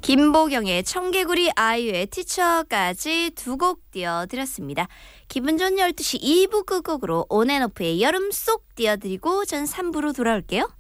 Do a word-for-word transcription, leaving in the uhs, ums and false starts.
김보경의 청개구리, 아이유의 티처까지 두 곡 띄워드렸습니다. 기분 좋은 열두 시 이 부 끝곡으로 온앤오프의 여름 속 띄워드리고 전 삼 부로 돌아올게요.